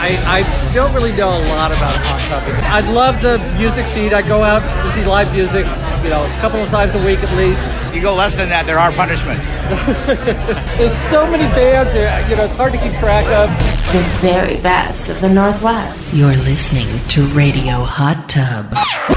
I don't really know a lot about Hot Tub. I love the music scene. I go out to see live music, a couple of times a week at least. If you go less than that, there are punishments. There's so many bands, it's hard to keep track of. The very best of the Northwest. You're listening to Radio Hot Tub.